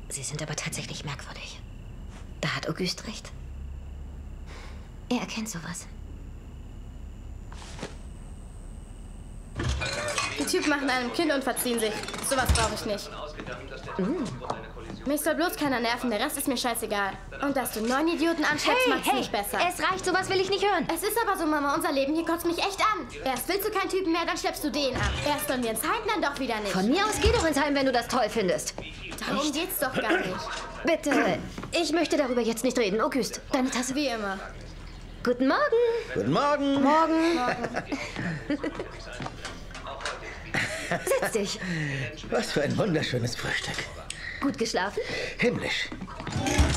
Sie sind aber tatsächlich merkwürdig. Da hat Auguste recht. Er erkennt sowas. Die Typen machen einem Kind und verziehen sich. Sowas brauche ich nicht. Mich soll bloß keiner nerven, der Rest ist mir scheißegal. Und dass du 9 Idioten anschleppst, macht's nicht besser. Es reicht, sowas will ich nicht hören. Es ist aber so, Mama, unser Leben hier kotzt mich echt an. Erst willst du keinen Typen mehr, dann schleppst du den an. Erst wollen wir ins Heim, dann doch wieder nicht. Von mir aus geh doch ins Heim, wenn du das toll findest. Darum geht's doch gar nicht. Bitte, ich möchte darüber jetzt nicht reden. Auguste, deine Tasse. Wie immer. Guten Morgen. Guten Morgen. Morgen. Setz dich. Was für ein wunderschönes Frühstück. Gut geschlafen? Himmlisch.